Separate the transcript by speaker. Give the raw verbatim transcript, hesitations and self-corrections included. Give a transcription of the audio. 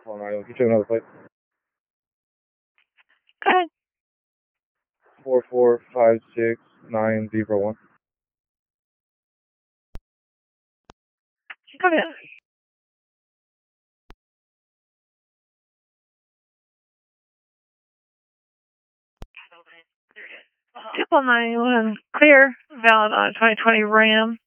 Speaker 1: Call nine. Can you check another plate?
Speaker 2: Go ahead.
Speaker 1: Four four five six nine zero one.
Speaker 2: Go ahead. Triple nine one clear, valid on twenty twenty Ram.